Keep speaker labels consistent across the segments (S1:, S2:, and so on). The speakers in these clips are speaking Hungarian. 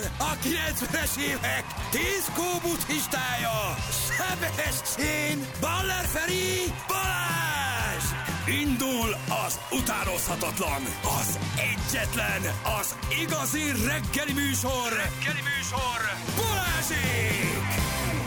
S1: a 90-es évek 10 kóbuddhistája, Sebestyén, Baller Feri, Balázs! Indul az utánozhatatlan, az egyetlen, az igazi reggeli műsor, Balázsék!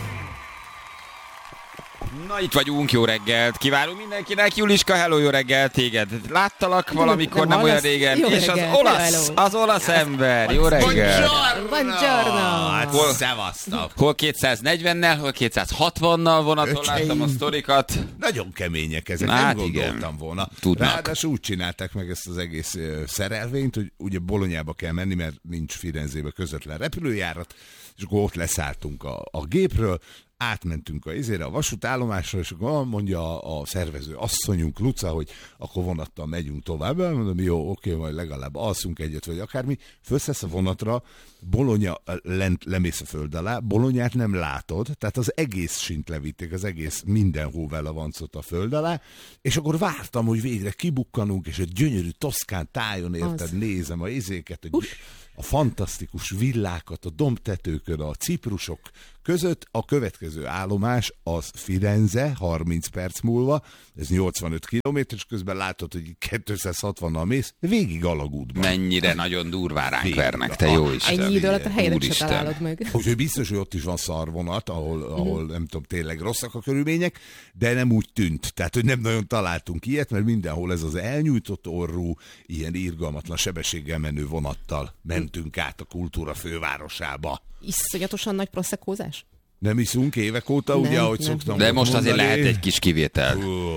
S2: Na, itt vagyunk, jó reggelt kívánunk mindenkinek. Juliska, hello, jó reggelt, téged láttalak valamikor, nem olyan régen, és az olasz ember, jó reggelt.
S3: Buongiorno. Szevasztok.
S2: Hol 240-nel, hol 260-nal vonaton láttam a sztorikat.
S3: Nagyon kemények ezek,
S2: Hát
S3: nem
S2: igen.
S3: gondoltam volna.
S2: Tudnak.
S3: Ráadásul úgy csinálták meg ezt az egész szerelvényt, hogy ugye Bolognába kell menni, mert nincs Firenzébe közvetlen repülőjárat, és akkor ott leszálltunk a gépről, átmentünk a vasútállomásra, és akkor mondja a szervező asszonyunk, Luca, hogy akkor vonattal megyünk tovább. Mondom, jó, oké, majd legalább alszunk egyet, vagy akármi. Fölszállsz a vonatra, Bologna, lemész a föld alá, Bolognát nem látod, tehát az egész sint levitték, az egész minden hóvellavancot a föld alá, és akkor vártam, hogy végre kibukkanunk, és egy gyönyörű toszkán tájon, érted, nézem a izéket, a fantasztikus villákat a dombtetőkön, a ciprusok között. A következő állomás az Firenze, 30 perc múlva, ez 85 kilométer, és közben látod, hogy 260-nal mész, végig alagútban.
S2: Mennyire nagyon durván ránk vernek, te jó Isten.
S4: Ennyi idő alatt a helyedet se találod meg.
S3: Úgyhogy biztos, hogy ott is van szarvonat, ahol nem tudom, tényleg rosszak a körülmények, de nem úgy tűnt. Tehát, hogy nem nagyon találtunk ilyet, mert mindenhol ez az elnyújtott orrú, ilyen irgalmatlan sebességgel menő vonattal mentünk át a kultúra fővárosába.
S4: Iszonyatosan nagy proszekózás?
S3: Nem iszunk évek óta, nem, ugye, ahogy szoktam.
S2: De most azért
S3: mondani.
S2: lehet egy kis kivétel.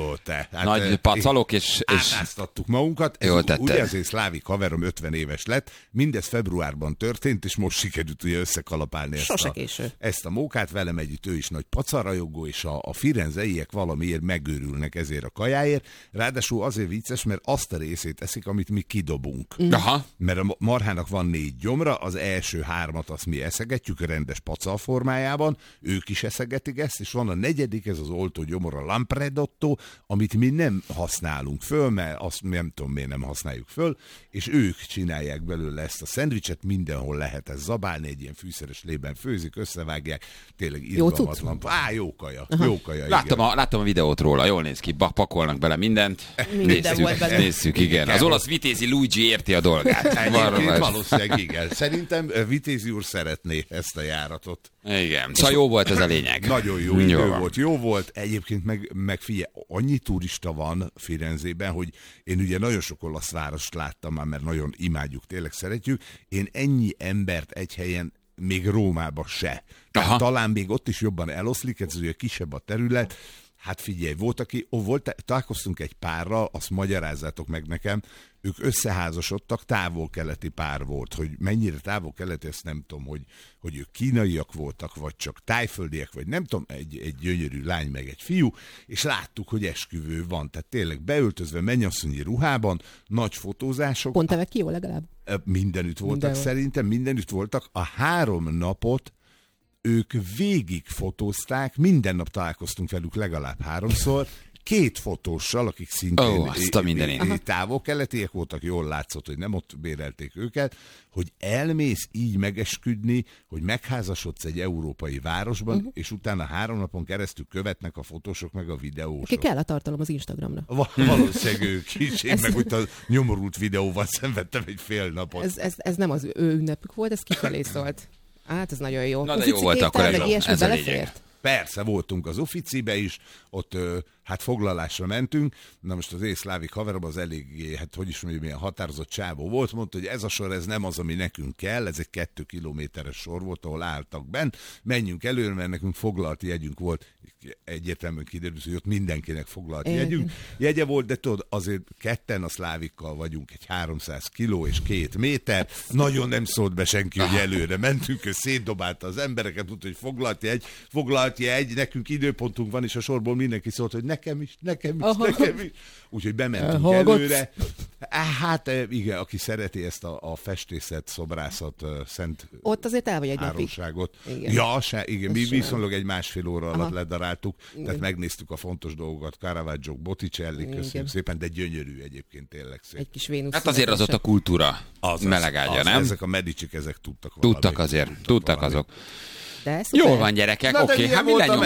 S2: Nagy pacalok, és
S3: átáztattuk magunkat.
S2: Jól tetted.
S3: Ugye azért szlávik haverom 50 éves lett, mindez februárban történt, és most sikerült ugye összekalapálni ezt a mókát, velem együtt ő is nagy pacarajogó, és a firenzeiek valamiért megőrülnek ezért a kajáért. Ráadásul azért vicces, mert azt a részét eszik, amit mi kidobunk.
S2: Aha.
S3: Mert a marhának van 4 gyomra, az első 3 azt mi eszegetjük rendes pacal formájában, ők is eszegetik ezt, és van a 4., ez az oltó gyomor, a lampredotto, amit mi nem használunk föl, mert azt nem tudom, miért nem használjuk föl, és ők csinálják belőle ezt a szendvicset, mindenhol lehet ezt zabálni, egy ilyen fűszeres lében főzik, összevágják, tényleg irgalmatlan. Jó kaja, jó kaja.
S2: Láttam a videót róla, jól néz ki, pakolnak bele mindent. Nézzük, igen. Az olasz Vitézi Luigi érti a dolgát.
S3: Valószínűleg igen. Szerintem Vitézi úr szeretné ezt a járatot.
S2: Igen. Szóval jó volt ez a lényeg.
S3: Nagyon jó volt. Egyébként meg figyelj, annyi turista van Firenzében, hogy én ugye nagyon sok olasz várost láttam már, mert nagyon imádjuk, tényleg szeretjük. Én ennyi embert egy helyen még Rómába se. Talán még ott is jobban eloszlik, ez ugye kisebb a terület. Hát figyelj, találkoztunk egy párral, azt magyarázzátok meg nekem, ők összeházasodtak, távol-keleti pár volt, hogy mennyire távol-keleti, ezt nem tudom, hogy ők kínaiak voltak, vagy csak tájföldiek, vagy nem tudom, egy gyönyörű lány meg egy fiú, és láttuk, hogy esküvő van, tehát tényleg beöltözve mennyasszonyi ruhában, nagy fotózások.
S4: Pont evek jó legalább?
S3: Mindenütt voltak, szerintem mindenütt voltak. A 3 napot ők végig fotózták, minden nap találkoztunk velük legalább 3-szor, 2 fotóssal, akik szintén távol-keletiek voltak, jól látszott, hogy nem ott bérelték őket, hogy elmész így megesküdni, hogy megházasodsz egy európai városban, és utána 3 napon keresztül követnek a fotósok meg a videósok.
S4: Ki kell a tartalom az Instagramra.
S3: Valószínűleg ők is. Én meg úgy a nyomorult videóval szenvedtem egy fél napot.
S4: Ez nem az ő ünnepük volt, ez kifelé szólt. Hát ez nagyon jó.
S2: Na de jó volt akkor ez a lényeg.
S3: Persze, voltunk az Ufficibe is, ott hát foglalásra mentünk, na most az észlávik haverom az eléggé, hát hogy is mondjuk, milyen határozott csávó volt, mondta, hogy ez a sor, ez nem az, ami nekünk kell, ez egy 2 kilométeres sor volt, ahol álltak bent, menjünk előre, mert nekünk foglalt jegyünk volt, egyértelműen kiderült, hogy ott mindenkinek foglalt jegye volt, de tudod, azért ketten a szlávikkal vagyunk, egy 300 kiló és 2 méter, nagyon nem szólt be senki, hogy előre mentünk, ő szétdobálta az embereket, tudta, hogy foglalt jegy, nekünk időpontunk van, és a sorból mindenki szólt, hogy nekem is. Úgyhogy bementünk előre. Hát igen, aki szereti ezt a festészet, szobrászat, szent
S4: ott azért el vagy egy
S3: háromságot. Ja, igen, mi viszonylag egy másfél óra alatt ledaráltuk, tehát megnéztük a fontos dolgokat, Caravaggio, Botticelli, köszönjük szépen, de gyönyörű egyébként, tényleg szép.
S4: Egy kis Vénusz.
S2: Hát azért az ott a kultúra melegágya, nem?
S3: Ezek a Medicik, ezek tudtak
S2: valami. Tudtak azok. Jól van, gyerekek, oké, hát
S3: mindannyian.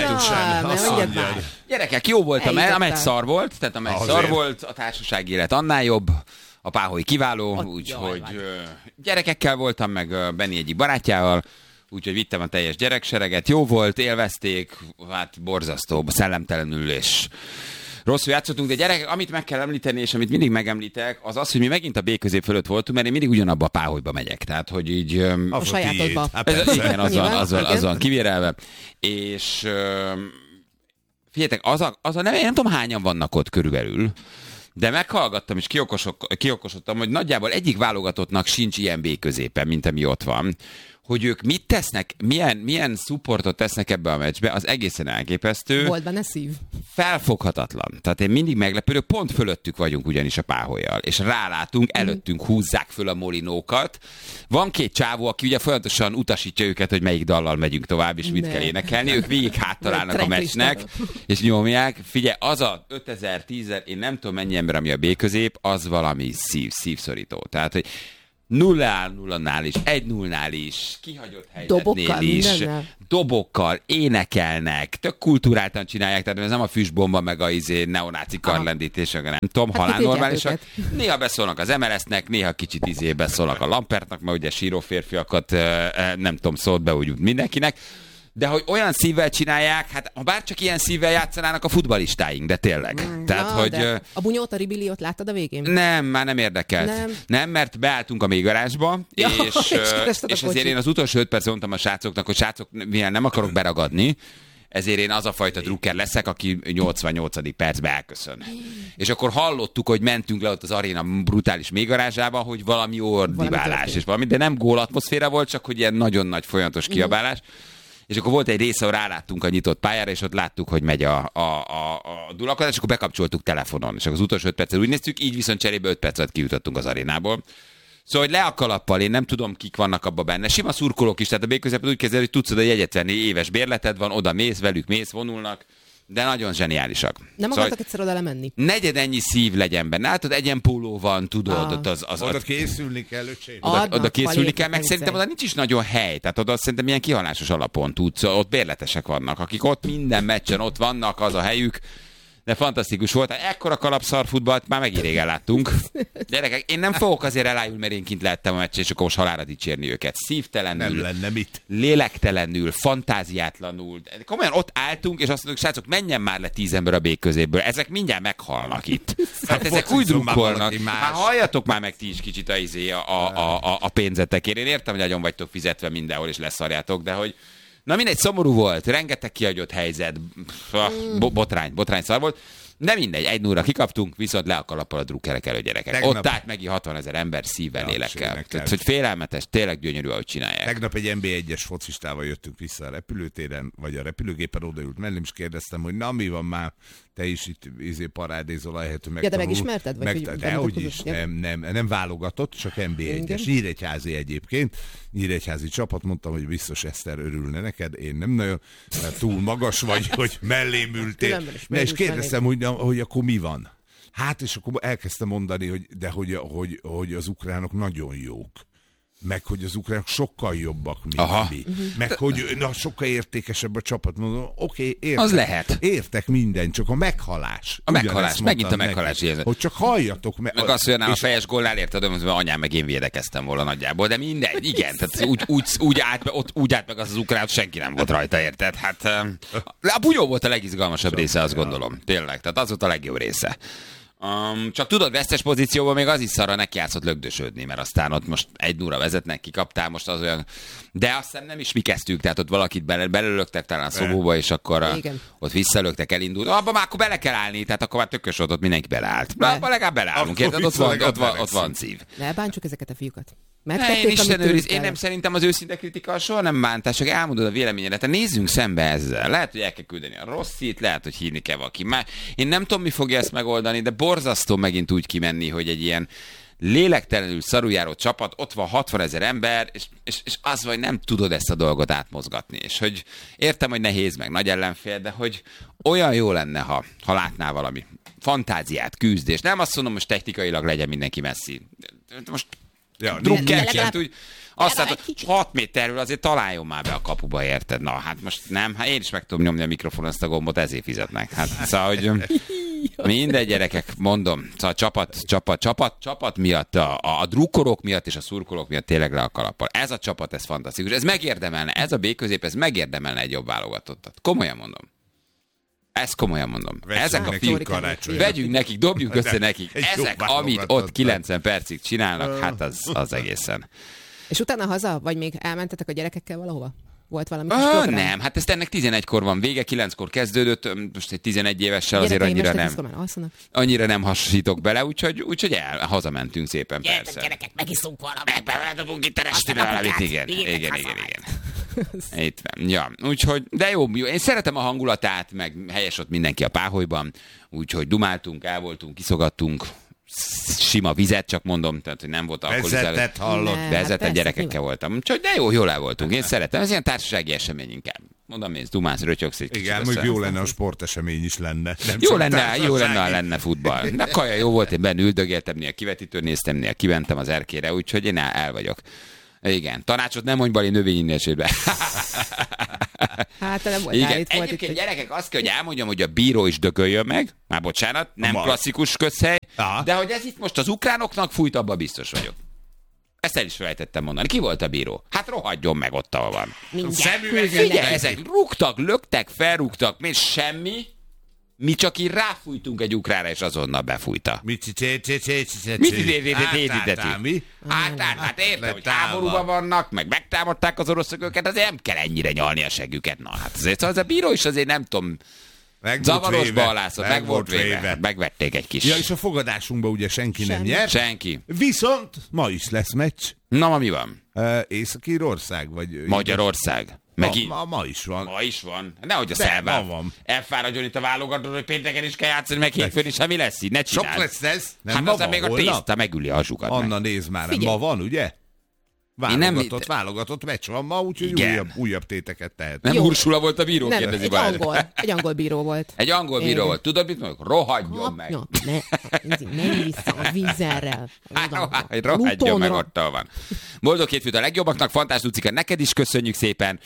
S2: Gyerekek, jó volt a meccs szar volt, tehát a meccs szar volt, a társaság élet annál jobb, a páholy kiváló, úgyhogy gyerekekkel voltam, meg Benni egyik barátjával, úgyhogy vittem a teljes gyereksereget, jó volt, élvezték, hát borzasztó, szellemtelenül és rosszul játszottunk, de gyerekek, amit meg kell említeni, és amit mindig megemlítek, az az, hogy mi megint a B-közép fölött voltunk, mert én mindig ugyanabba a páholyba megyek. Tehát, hogy így...
S4: A sajátodba.
S2: Igen, az van kivérelve. És figyeljetek, nem tudom hányan vannak ott körülbelül, de meghallgattam és kiokosodtam, hogy nagyjából egyik válogatottnak sincs ilyen B-középen, mint ami ott van. Hogy ők mit tesznek, milyen supportot tesznek ebbe a meccsbe, az egészen elképesztő.
S4: Volt benne szív.
S2: Felfoghatatlan. Tehát én mindig meglepődök, pont fölöttük vagyunk ugyanis a páhollyal, és rálátunk, előttünk húzzák föl a molinókat. Van két csávó, aki ugye folyamatosan utasítja őket, hogy melyik dallal megyünk tovább, és mit kell énekelni. Ők végig háttalálnak a meccsnek, és nyomják. Figyelj, az a 5000-10 én nem tudom mennyi ember, ami a B-közép, az valami szívszorító. Tehát, hogy 0-0-nál is, 1-0-nál is, kihagyott helyzetnél is, dobokkal, énekelnek, tök kultúráltan csinálják, tehát ez nem a füstbomba, meg a neonáci karlendítés, nem tudom, halál normálisak. Néha beszólnak az MLS-nek, néha kicsit beszólnak a Lampertnak, mert ugye síró férfiakat, nem tudom, szólt be úgy mindenkinek. De hogy olyan szívvel csinálják, hát ha bárcsak ilyen szívvel játszanának a futballistáink, de tényleg. Tehát, hogy,
S4: a Bunyóta Ribiliót láttad a végén?
S2: Nem, már nem érdekelt. Nem, mert beálltunk a mélygarázsba, és ezért én az utolsó 5 perc mondtam a srácoknak, hogy srácok, mivel nem akarok beragadni, ezért én az a fajta drukker leszek, aki 88. percben elköszön. És akkor hallottuk, hogy mentünk le ott az aréna brutális mélygarázsába, hogy valami ordibálás és valami, de nem gól atmoszféra volt, csak hogy ilyen nagyon nagy folyamatos kiabálás. És akkor volt egy része, ahol ráláttunk a nyitott pályára, és ott láttuk, hogy megy a dulakodás, és akkor bekapcsoltuk telefonon. És akkor az utolsó 5 percet úgy néztük, így viszont cserébe 5 percet kijutottunk az arénából. Szóval, hogy le a kalappal, én nem tudom, kik vannak abban benne. Sima szurkolók is, tehát a B-közepet úgy kezded, hogy tudsz oda jegyet venni, éves bérleted van, oda mész, velük mész, vonulnak, de nagyon zseniálisak.
S4: Nem akartak egyszer oda lemenni?
S2: Negyed ennyi szív legyen benne. Látod, egyenpóló van, tudod,
S3: oda készülni kell,
S2: oda készülni kell, meg szerintem oda nincs is nagyon hely. Tehát oda szerintem ilyen kihalásos alapon tudsz, ott bérletesek vannak, akik ott minden meccsen ott vannak, az a helyük. De fantasztikus volt. Ekkora kalapszarfutballt már megint régen láttunk. Gyerekek, én nem fogok azért elájulni, mert én kint lehettem a meccsen, és akkor most halálra dicsérni őket. Szívtelenül,
S3: nem lenne mit.
S2: Lélektelenül, fantáziátlanul. Komolyan ott álltunk, és azt mondjuk, srácok, menjen már le 10 ember a B-közéből. Ezek mindjárt meghalnak itt. Hát ezek úgy drukkolnak. Hát halljatok már meg ti is kicsit a pénzetekért. Én értem, hogy nagyon vagytok fizetve mindenhol, és leszarjátok, de hogy na mindegy, szomorú volt, rengeteg kihagyott helyzet, botrány szar volt, de mindegy, 1-0-ra kikaptunk, viszont le a kalappal a drukkerek elő, gyerekek. Tegnap... Ott állt megint 60 000 ember szívvel, lélekkel. Tehát, hogy félelmetes, tényleg gyönyörű, ahogy csinálják.
S3: Tegnap egy NB1-es focistával jöttünk vissza a repülőtéren, vagy a repülőgépen odaült mellém, és kérdeztem, hogy na mi van már, te is itt parádézol, ahelyett, hogy
S4: megtanul. De megismerted?
S3: Dehogy is, nem válogatott, csak NB1-es. Nyíregyházi egyébként. Nyíregyházi csapat, mondtam, hogy biztos Eszter örülne neked, én nem nagyon, mert túl magas vagy, hogy mellém ültél. És kérdeztem, hogy akkor mi van? Hát, és akkor elkezdtem mondani, hogy az ukránok nagyon jók. Meg hogy az ukránok sokkal jobbak, mint mi. Meg hogy sokkal értékesebb a csapat. Mondom, oké, értek.
S2: Az lehet.
S3: Értek minden, csak a meghalás.
S2: A meghalás, megint a meghalás érzet.
S3: Hogy csak halljatok.
S2: Meg azt, hogy a fejes góllál érted, hogy anyám meg én védekeztem volna nagyjából, de mindegy, igen. Tehát úgy állt meg az ukrán, senki nem volt rajta, érted? Hát a bunyó volt a legizgalmasabb része, azt gondolom. Tényleg, tehát az volt a legjobb része. Csak tudod, vesztes pozícióban még az is szarra neki játszott lögdösödni, mert aztán ott most 1-0 vezetnek, kikaptál, most az olyan... De azt hiszem nem is mi kezdtük, tehát ott valakit belelöktek talán a szobóba, és akkor ott visszalöktek, elindult. Abba már akkor bele kell állni, tehát akkor már tökös ott mindenki beleállt. Abba legalább beleállunk, érted? Ott van szív.
S4: Ne bántsuk ezeket a fiúkat.
S2: Én nem szerintem az őszinte kritika soha nem bántás, csak elmondod a véleményedet. Hát nézzünk szembe ezzel. Lehet, hogy el kell küldeni a rosszit, lehet, hogy hívni kell valaki más. Én nem tudom, mi fogja ezt megoldani, de borzasztó megint úgy kimenni, hogy egy ilyen lélektelenül szarujáró csapat, ott van 60 000 ember, és az vagy nem tudod ezt a dolgot átmozgatni. És hogy értem, hogy nehéz, meg nagy ellenfél, de hogy olyan jó lenne, ha látnál valami fantáziát, küzdés. Nem azt mondom, most technikailag legyen mindenki messzi. Most drukkerként úgy, azt hát 6 méterről azért találjon már be a kapuba, érted? Na, hát most nem, hát én is meg tudom nyomni a mikrofon, azt a gombot, ezért fizetnek. Hát szóval, hogy mindegy, gyerekek, mondom, szóval csapat miatt, a drukkolók miatt és a szurkolók miatt tényleg le a kalappal. Ez a csapat, ez fantasztikus. Ez megérdemelne, ez a B-közép, ez megérdemelne egy jobb válogatottat. Komolyan mondom. Ezt komolyan mondom. Ezek a fiúk, vegyünk nekik, dobjunk össze nekik. Ezek, amit ott 90 percig csinálnak, hát az egészen.
S4: És utána haza? Vagy még elmentetek a gyerekekkel valahova? Volt valami kis program?
S2: Nem, hát ezt ennek 11-kor van vége, 9-kor kezdődött, most egy 11 évessel azért annyira nem hasonlítok bele, úgyhogy hazamentünk szépen, persze.
S5: Gyerekek, megiszunk valamit.
S2: Megbeváldobunk itt igen. Itt van. Ja, úgyhogy, de jó, én szeretem a hangulatát, meg helyes ott mindenki a páholyban, úgyhogy dumáltunk, el voltunk, kiszogattunk, sima vizet, csak mondom, tehát hogy nem volt alkoholizálás.
S3: Vezetett hallott.
S2: Vezetett gyerekekkel voltam. Csak de jól el voltunk. Én szeretem. Ez ilyen társasági esemény inkább. Mondom, mész, dumálsz, rötyögsz egy kicsit.
S3: Igen, mondjuk jó lenne, a sportesemény is lenne.
S2: Jó lenne, ha lenne futball. De kaja jó volt, én benne üldögéltem, néha kivetítőn néztem, néha kimentem az erkére, úgyhogy én el vagyok. Igen, tanácsot nem mondj Bali növényinnésébe.
S4: Hát nem volt állít.
S2: Egyébként gyerekek, azt kell, hogy elmondjam, hogy a bíró is dököljön meg. Már bocsánat, nem klasszikus közhely. De hogy ez itt most az ukránoknak fújt, abban biztos vagyok. Ezt el is felejtettem mondani. Ki volt a bíró? Hát rohadjon meg ott, ahol van. Figyelj, ezek rúgtak, löktek, felrúgtak, még semmi. Mi csak így ráfújtunk egy ukrára, és azonnal befújta.
S3: Mit
S2: Hát értem, hogy háborúban vannak, meg megtámadták az oroszok őket, azért nem kell ennyire nyalni a següket. Na, hát azért az a bíró is azért nem tudom, zavarosba alászott, meg volt véve. Megvették egy kis.
S3: Ja, és a fogadásunkban ugye senki nem nyert.
S2: Senki.
S3: Viszont ma is lesz meccs.
S2: Na, ma mi van?
S3: Észak-Írország, vagy...
S2: Magyarország.
S3: Ma is van.
S2: Ma is van. Nehogy a szelvám. Elfáradjon itt a válogató, hogy pénteken is kell játszani, meg hétfőn is, mi lesz így. Ne csináld.
S3: Sok lesz ez. Nem,
S2: hát aztán még a tészta megüli a zsukat.
S3: Anna, nézd már, ma van, ugye? Válogatott meccs van ma, úgyhogy újabb téteket tehet.
S2: Nem Ursula volt a bíró, kérdezi
S4: Balázs. Egy angol bíró volt.
S2: Egy angol bíró volt. Tudod, mit mondjuk? Rohadjon meg.
S4: Ne vissza a vízerrel.
S2: Rohadjon meg, ott van. Boldog hétfőt a legjobbaknak, Fantás Lucika, neked is köszönjük szépen.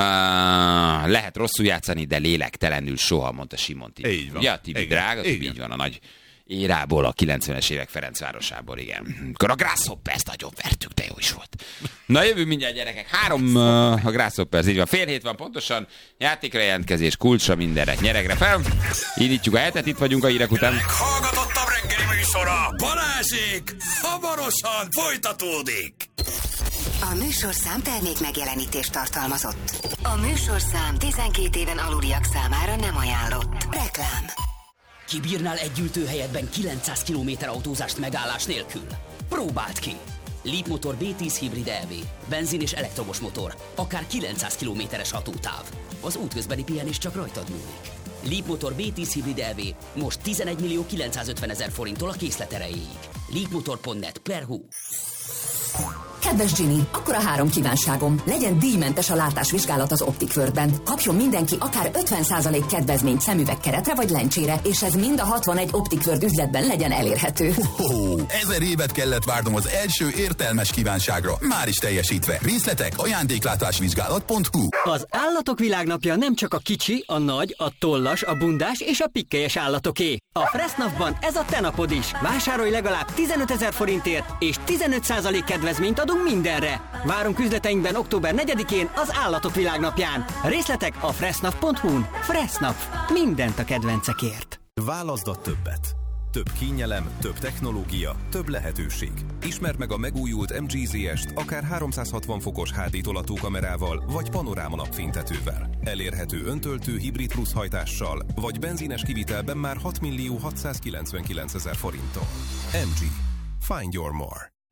S2: Lehet rosszul játszani, de lélektelenül soha, mondta Simon Tibi.
S3: Így van.
S2: Ja, Tibi drága, így van a nagy érából, a 90-es évek Ferencvárosából, igen. Akkor a Grasshoppers nagyon vertük, de jó is volt. Na, jövünk mindjárt, gyerekek. 3 a Grasshoppers, így van. 6:30 van pontosan. Játékra jelentkezés, kulcsra, mindenre. Nyeregre fel. Indítjuk a hetet, itt vagyunk a hírek után.
S1: Meghallgatottabb reggeli műsora Balázsék hamarosan folytatódik.
S5: A műsorszám termék megjelenítést tartalmazott. A műsorszám 12 éven aluliak számára nem ajánlott. Reklám.
S6: Kibírnál egy ültőhelyetben 900 km autózást megállás nélkül? Próbáld ki! Leapmotor B10 hibrid EV, benzin és elektromos motor, akár 900 km-es hatótáv. Az útközbeni pihenés csak rajtad múlik. Leapmotor B10 hibrid EV most 11.950.000 forinttól a készlet erejéig. Leapmotor.net/hu.
S7: Kedves Ginny, akkor a 3 kívánságom. Legyen díjmentes a látásvizsgálat az Optic Worldben. Kapjon mindenki akár 50% kedvezményt szemüvegkeretre vagy lencsére, és ez mind a 61 Optic World üzletben legyen elérhető.
S8: 1000 évet kellett várnom az első értelmes kívánságra. Már is teljesítve. Részletek ajándéklátásvizsgálat.hu.
S9: Az Állatok Világnapja nem csak a kicsi, a nagy, a tollas, a bundás és a pikkelyes állatoké. A Fressnapban ez a te napod is. Vásárolj legalább 15 000 forintért, és 15% kedvezményt adunk mindenre. Várunk üzleteinkben október 4-én az Állatok Világnapján. Részletek a fressnap.hu-n. Fressnap. Mindent a kedvencekért.
S10: Válaszd a többet. Több kényelem, több technológia, több lehetőség. Ismerd meg a megújult MG ZS-t akár 360 fokos HD tolatókamerával vagy panoráma napfénytetővel. Elérhető öntöltő hibrid plusz hajtással vagy benzines kivitelben már 6.699.000 forinttal. MG. Find your more.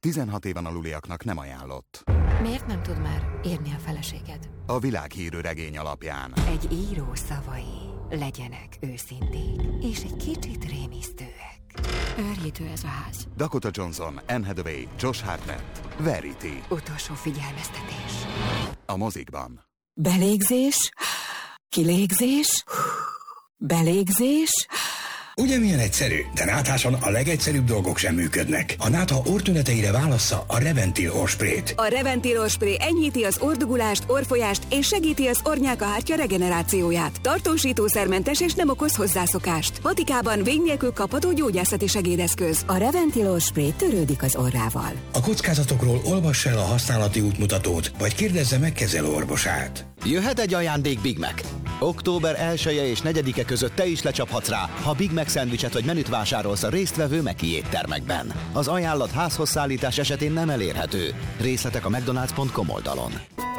S8: 16 éven aluliaknak nem ajánlott.
S5: Miért nem tud már írni a feleséged?
S8: A világhírű regény alapján.
S5: Egy író szavai legyenek őszinték, és egy kicsit rémisztőek. Őrjítő ez a ház.
S8: Dakota Johnson, Anne Hathaway, Josh Hartnett, Verity.
S5: Utolsó figyelmeztetés.
S8: A mozikban.
S7: Belégzés, kilégzés, belégzés.
S11: Ugye milyen egyszerű, de nátháson a legegyszerűbb dolgok sem működnek. A nátha orrtüneteire válassza a Reventil orrsprét.
S12: A Reventil orrspré enyhíti az orrdugulást, orrfolyást és segíti az orrnyálkahártya regenerációját. Tartósítószermentes és nem okoz hozzászokást. Patikában vény nélkül kapható gyógyászati segédeszköz.
S7: A Reventil orrspré törődik az orrával.
S11: A kockázatokról olvassa el a használati útmutatót, vagy kérdezze meg kezelő orvosát.
S13: Jöhet egy ajándék Big Mac. Október 1-e és 4-e között te is lecsaphatsz rá, ha Big Mac szendvicset vagy menüt vásárolsz a résztvevő Meki éttermekben. Az ajánlat házhoz szállítás esetén nem elérhető. Részletek a mcdonalds.com oldalon.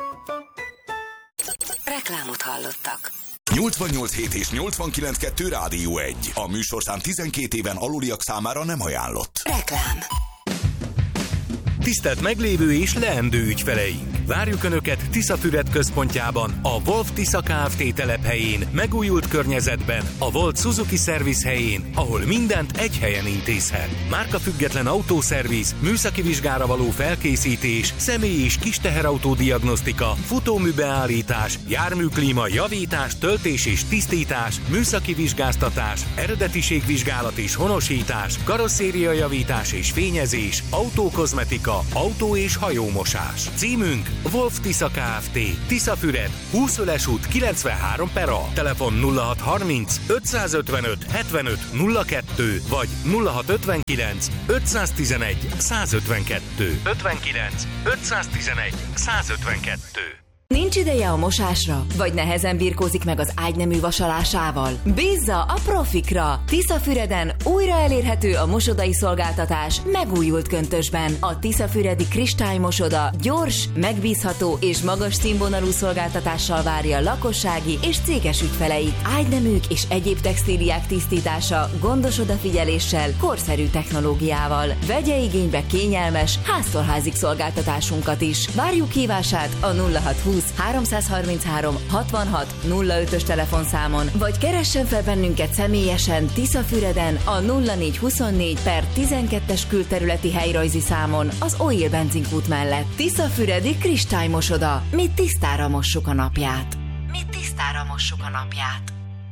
S5: Reklámot hallottak.
S1: 88.7 és 89.2 Rádió 1. A műsorszám 12 éven aluliak számára nem ajánlott.
S5: Reklám.
S14: Tisztelt meglévő és leendő ügyfeleink! Várjuk Önöket Tiszafüred központjában, a Wolf Tisza Kft. Telephelyén, megújult környezetben, a Volt Suzuki Service helyén, ahol mindent egy helyen intézhet. Márkafüggetlen autószerviz, műszaki vizsgára való felkészítés, személy- és kisteherautó diagnosztika, futóműbeállítás, járműklíma javítás, töltés és tisztítás, műszaki vizsgáztatás, eredetiségvizsgálat és honosítás, karosszériajavítás és fényezés, autókozmetika, autó- és hajómosás. Címünk Wolf Tisza Kft. Tiszafüred, 20 út 93/A. Telefon 0630 555 75 02 vagy 0659 511 152. 59 511 152.
S7: Nincs ideje a mosásra? Vagy nehezen birkózik meg az ágynemű vasalásával? Bízza a profikra! Tiszafüreden újra elérhető a mosodai szolgáltatás megújult köntösben. A tiszafüredi kristállymosoda gyors, megbízható és magas színvonalú szolgáltatással várja lakossági és céges ügyfeleit. Ágyneműk és egyéb textíliák tisztítása gondos odafigyeléssel, korszerű technológiával. Vegye igénybe kényelmes, háztól házig szolgáltatásunkat is. Várjuk hívását a 0620 333 66 05-ös telefonszámon, vagy keressen fel bennünket személyesen Tiszafüreden a 0424/12-es külterületi helyrajzi számon az Oil benzinkút mellett. Tiszafüredi kristálymosoda. Mi tisztára mossuk a napját. Mi tisztára mossuk a napját.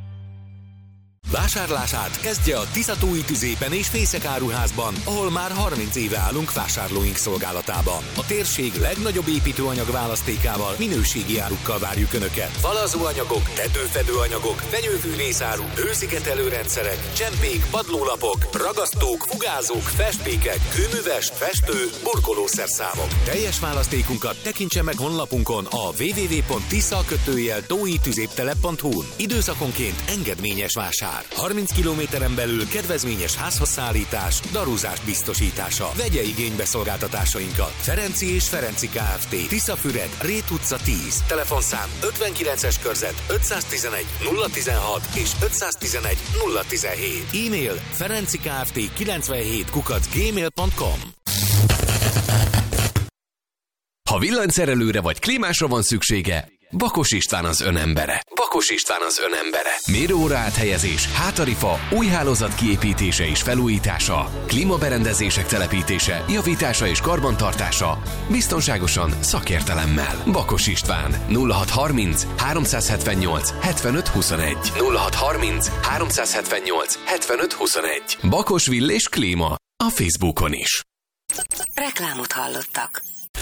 S14: Vásárlását kezdje a Tiszatói Tüzépen és Fészek áruházban, ahol már 30 éve állunk vásárlóink szolgálatába. A térség legnagyobb építőanyag választékával, minőségi árukkal várjuk Önöket. Falazóanyagok, tetőfedőanyagok, fenyőfűrészáru, hőszigetelőrendszerek, csempék, padlólapok, ragasztók, fugázók, festmékek, kőműves, festő, burkolószerszámok. Teljes választékunkat tekintse meg honlapunkon a www.tisza-toitüzéptelep.hu-n. Időszakonként engedményes vásár. 30 kilométeren belül kedvezményes házhozszállítás, darúzás biztosítása. Vegye igénybe szolgáltatásainkat. Ferenci és Ferenci Kft. Tiszafüred, Rét utca 10. Telefonszám 59-es körzet 511 016 és 511 017. E-mail ferencikft97@gmail.com.
S15: Ha villanyszerelőre vagy klímásra van szüksége, Bakos István az önembere. Bakos István az önembere. Mérőóra áthelyezés, hátarifa, új hálózat kiépítése és felújítása, klímaberendezések telepítése, javítása és karbantartása, biztonságosan, szakértelemmel. Bakos István 0630 378 75 21. 0630 378 75 21. Bakos Vill és Klíma a Facebookon is.
S5: Reklámot hallottak.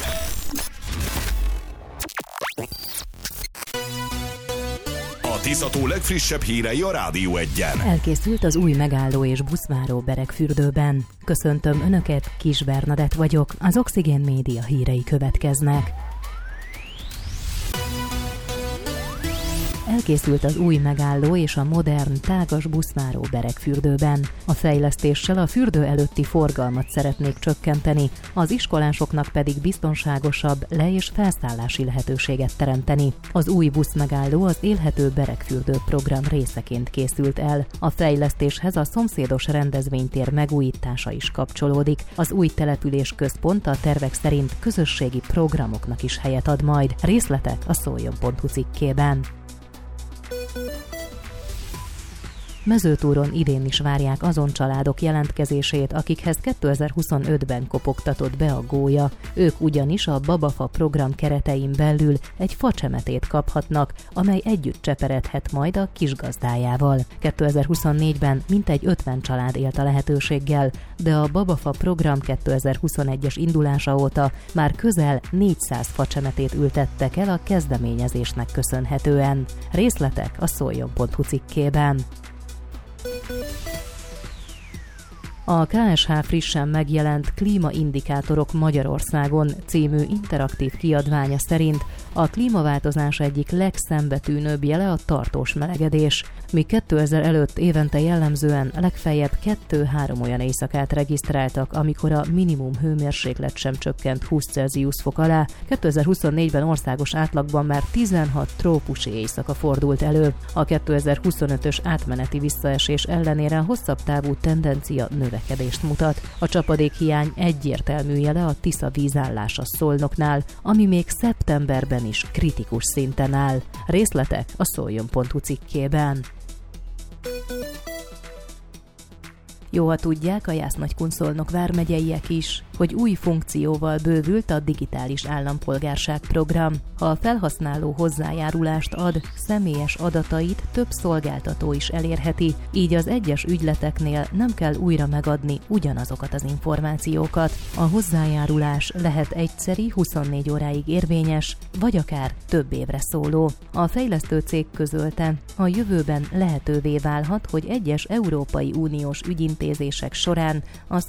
S1: A Tiszató legfrissebb hírei a Rádió 1-en.
S16: Elkészült az új megálló és buszváró Beregfürdőben. Köszöntöm Önöket, Kis Bernadett vagyok, az Oxigén Média hírei következnek. elkészült az új megálló és a modern, tágas buszváró Beregfürdőben. A fejlesztéssel a fürdő előtti forgalmat szeretnék csökkenteni, az iskolásoknak pedig biztonságosabb le- és felszállási lehetőséget teremteni. Az új buszmegálló az Élhető Beregfürdő program részeként készült el. A fejlesztéshez a szomszédos rendezvénytér megújítása is kapcsolódik. Az új település központ a tervek szerint közösségi programoknak is helyet ad majd. Részletek a szoljon.hu cikkében. Mezőtúron idén is várják azon családok jelentkezését, akikhez 2025-ben kopogtatott be a gólya. Ők ugyanis a Babafa program keretein belül egy facsemetét kaphatnak, amely együtt cseperedhet majd a kisgazdájával. 2024-ben mintegy 50 család élt a lehetőséggel, de a Babafa program 2021-es indulása óta már közel 400 facsemetét ültettek el a kezdeményezésnek köszönhetően. Részletek a szoljon.hu cikkében. A KSH frissen megjelent Klímaindikátorok Magyarországon című interaktív kiadványa szerint a klímaváltozás egyik legszembetűnőbb jele a tartós melegedés. Míg 2000 előtt évente jellemzően legfeljebb 2-3 olyan éjszakát regisztráltak, amikor a minimum hőmérséklet sem csökkent 20 Celsius fok alá, 2024-ben országos átlagban már 16 trópusi éjszaka fordult elő. A 2025-ös átmeneti visszaesés ellenére hosszabb távú tendencia növekedést mutat. A csapadékhiány egyértelmű jele a Tisza vízállása Szolnoknál, ami még szeptemberben is kritikus szinten áll. Részletek a szoljon.hu cikkében. Jó, ha tudják, a Jász-Nagykun-Szolnok vármegyeiek is, hogy új funkcióval bővült a digitális állampolgárság program. Ha a felhasználó hozzájárulást ad, személyes adatait több szolgáltató is elérheti, így az egyes ügyleteknél nem kell újra megadni ugyanazokat az információkat. A hozzájárulás lehet egyszeri, 24 óráig érvényes, vagy akár több évre szóló. A fejlesztő cég közölte, a jövőben lehetővé válhat, hogy egyes Európai Uniós ügyintézések során a